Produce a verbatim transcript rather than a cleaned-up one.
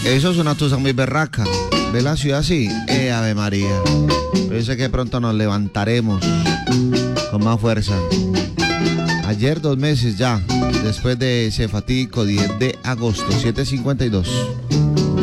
Eso es una tusa muy berraca. ¿Ve la ciudad así? Eh, Ave María. Parece que pronto nos levantaremos con más fuerza. Ayer dos meses ya, después de ese fatídico diez de agosto, siete cincuenta y dos.